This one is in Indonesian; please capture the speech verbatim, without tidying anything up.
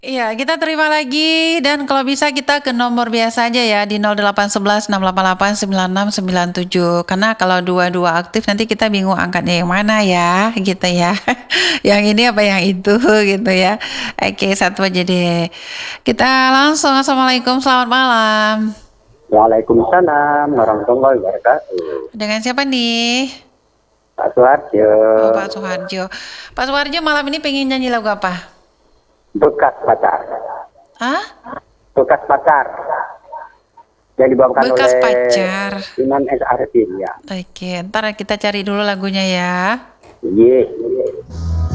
Iya, kita terima lagi dan kalau bisa kita ke nomor biasa aja ya di nol delapan satu satu enam delapan delapan sembilan enam sembilan tujuh. Karena kalau dua-dua aktif nanti kita bingung angkatnya yang mana ya, gitu ya. Yang ini apa yang itu gitu ya. Oke, satu aja deh. Kita langsung Assalamualaikum, selamat malam. Waalaikumsalam warahmatullahi wabarakatuh. Dengan siapa nih? Pak Suharjo, Oh, Pak Suharjo. Pak Suharjo malam ini pengen nyanyi lagu apa? bekas pacar, Hah? bekas pacar yang dibawakan Bekas oleh pacar. Iman S. Arifin ya. Oke, ntar kita cari dulu lagunya ya. Iya.